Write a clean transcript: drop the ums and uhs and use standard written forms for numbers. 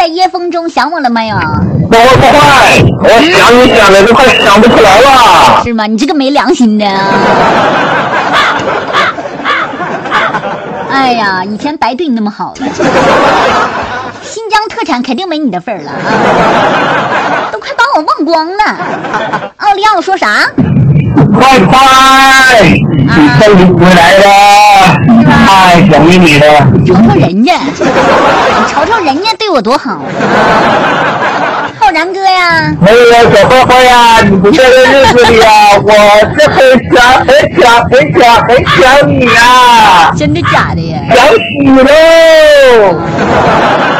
夜风中想我了没有？ 快，我想你想的都快想不出来了。 是吗？你这个没良心的。哎呀，以前白对你那么好了，新疆特产肯定没你的份儿了啊！都快把我忘光了。奥利奥说啥？ 快！你终于回来了，太想念你了。 瞅瞅人家，你瞅瞅人家对我多好啊！浩然哥呀， 没有小花花呀，你不在这日子里啊，我是很想你啊！ 真的假的呀？ 想死喽！